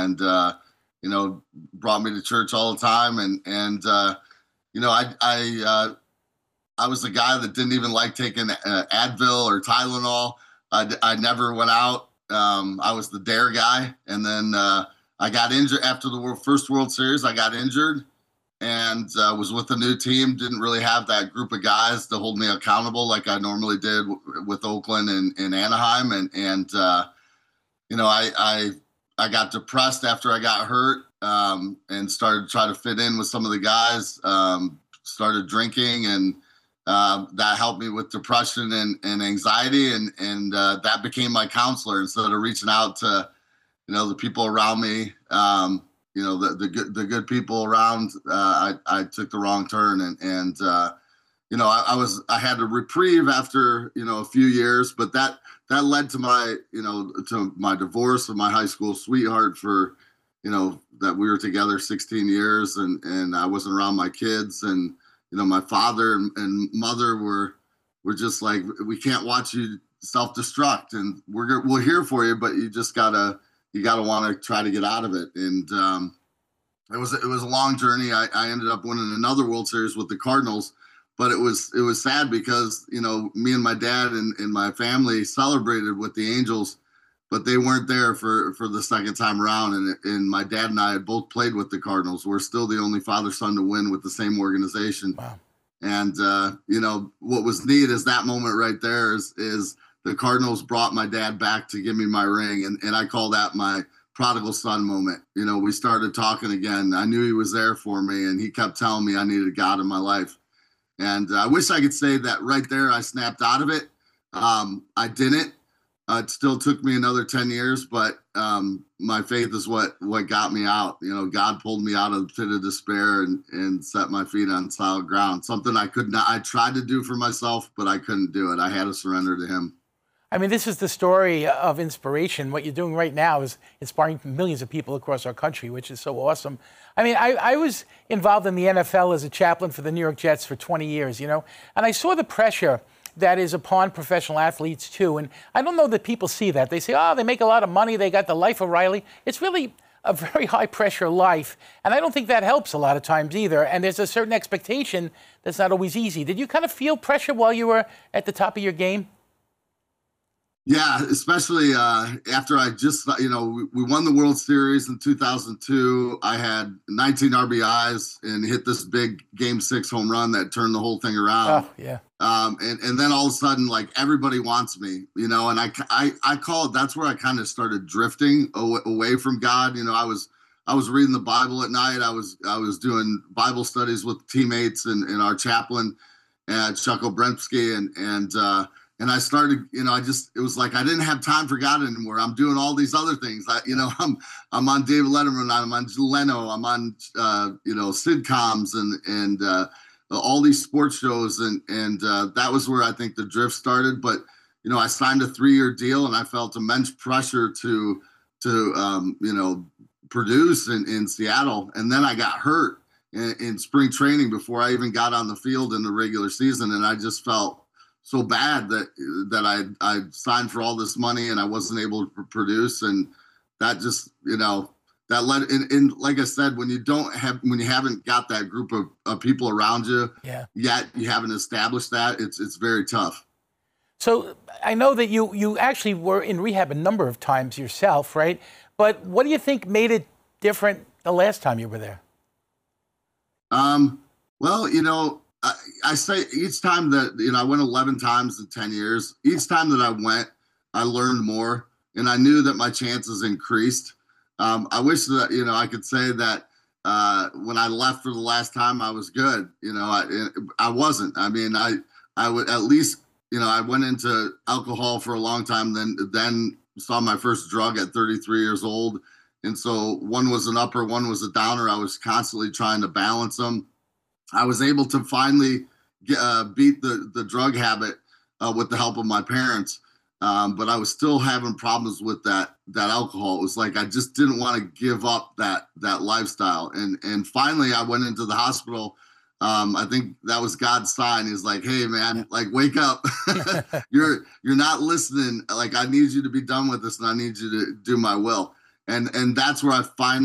and brought me to church all the time. I was the guy that didn't even like taking Advil or Tylenol. I never went out. I was the dare guy. And then I got injured after the first World Series. I got injured and was with a new team. Didn't really have that group of guys to hold me accountable like I normally did with Oakland and Anaheim. I got depressed after I got hurt and started trying to fit in with some of the guys. Started drinking, and that helped me with depression and anxiety, and that became my counselor instead of reaching out to the people around me. The good people around. I took the wrong turn, I had a reprieve after a few years, but that led to my divorce of my high school sweetheart for that we were together 16 years, and I wasn't around my kids, and my father and mother were just like, we can't watch you self-destruct, and we're here for you, but you gotta want to try to get out of it. And it was a long journey. I ended up winning another World Series with the Cardinals, but it was sad because me and my dad and my family celebrated with the Angels, but they weren't there for the second time around. And my dad and I had both played with the Cardinals. We're still the only father-son to win with the same organization. Wow. And what was neat is that moment right there is the Cardinals brought my dad back to give me my ring, and I call that my prodigal son moment. We started talking again. I knew he was there for me, and he kept telling me I needed God in my life. And I wish I could say that right there I snapped out of it. I didn't. It still took me another 10 years, but my faith is what got me out. God pulled me out of the pit of despair and set my feet on solid ground. Something I could not. I tried to do for myself, but I couldn't do it. I had to surrender to Him. I mean, this is the story of inspiration. What you're doing right now is inspiring millions of people across our country, which is so awesome. I mean, I was involved in the NFL as a chaplain for the New York Jets for 20 years, and I saw the pressure that is upon professional athletes too. And I don't know that people see that. They say, oh, they make a lot of money. They got the life of Riley. It's really a very high pressure life. And I don't think that helps a lot of times either. And there's a certain expectation that's not always easy. Did you kind of feel pressure while you were at the top of your game? Yeah, especially after I just, we won the World Series in 2002. I had 19 RBIs and hit this big Game 6 home run that turned the whole thing around. Oh, yeah. And then all of a sudden, like, everybody wants me, and I call it, that's where I kind of started drifting away from God. I was reading the Bible at night. I was doing Bible studies with teammates and our chaplain, Chuck Obremski, and I started, it was like I didn't have time for God anymore. I'm doing all these other things. I'm on David Letterman, I'm on Leno, I'm on sitcoms and all these sports shows, and that was where I think the drift started. But I signed a 3-year deal, and I felt immense pressure to produce in Seattle, and then I got hurt in spring training before I even got on the field in the regular season, and I just felt so bad that I signed for all this money and I wasn't able to produce, and that just that led in like I said, when you haven't got that group of people around you, yet you haven't established that, it's very tough. So I know that you actually were in rehab a number of times yourself, right? But what do you think made it different the last time you were there? Well, I say each time that, I went 11 times in 10 years. Each time that I went, I learned more, and I knew that my chances increased. I wish that, I could say that when I left for the last time, I was good. I wasn't. I mean, I would at least, I went into alcohol for a long time, then saw my first drug at 33 years old. And so one was an upper, one was a downer. I was constantly trying to balance them. I was able to finally beat the drug habit with the help of my parents, but I was still having problems with that alcohol. It was like I just didn't want to give up that lifestyle, and finally I went into the hospital. I think that was God's sign. He's like, "Hey, man, like, wake up! You're not listening. Like, I need you to be done with this, and I need you to do my will." And that's where I finally